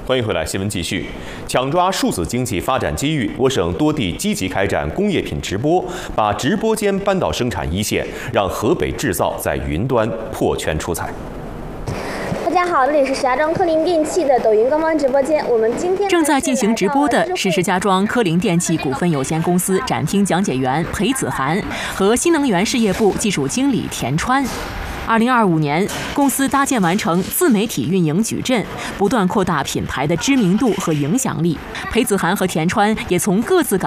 欢迎回来，新闻继续。抢抓数字经济发展机遇，我省多地积极开展工业品直播，把直播间搬到生产一线，让河北制造在云端破圈出彩。 大家好，这里是石家庄科林电器的抖音官方直播间。我们今天正在进行直播的是石家庄科林电器股份有限公司展厅讲解员裴子涵和新能源事业部技术经理田川。2025年，公司搭建完成自媒体运营矩阵，不断扩大品牌的知名度和影响力。裴子涵和田川也从各自